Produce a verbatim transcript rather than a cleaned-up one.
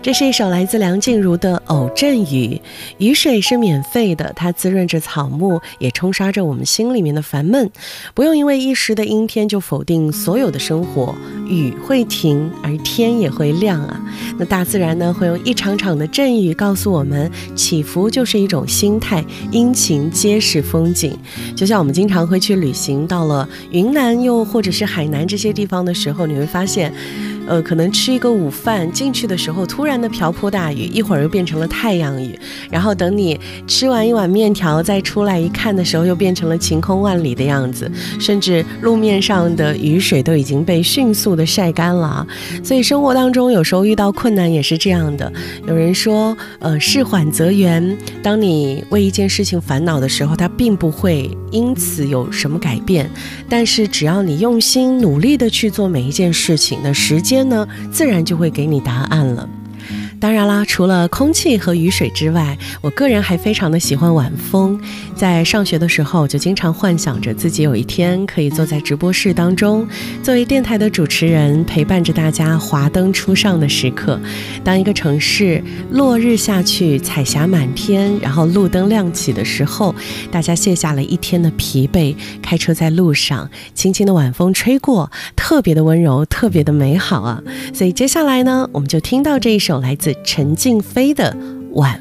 这是一首来自梁静茹的《偶阵雨》。雨水是免费的，它滋润着草木，也冲刷着我们心里面的烦闷。不用因为一时的阴天就否定所有的生活，雨会停，而天也会亮啊。那大自然呢，会用一场场的阵雨告诉我们，起伏就是一种心态，阴晴皆是风景。就像我们经常会去旅行，到了云南又或者是海南这些地方的时候，你会发现呃，可能吃一个午饭进去的时候，突然的瓢泼大雨，一会儿又变成了太阳雨，然后等你吃完一碗面条再出来一看的时候，又变成了晴空万里的样子，甚至路面上的雨水都已经被迅速的晒干了啊。所以生活当中有时候遇到困难也是这样的。有人说呃，事缓则圆，当你为一件事情烦恼的时候，它并不会因此有什么改变，但是只要你用心努力的去做每一件事情，那时间呢，自然就会给你答案了。当然啦，除了空气和雨水之外，我个人还非常的喜欢晚风。在上学的时候，就经常幻想着自己有一天可以坐在直播室当中，作为电台的主持人，陪伴着大家华灯初上的时刻。当一个城市落日下去，彩霞满天，然后路灯亮起的时候，大家卸下了一天的疲惫，开车在路上，轻轻的晚风吹过，特别的温柔，特别的美好啊。所以接下来呢，我们就听到这一首来自陈静飞的晚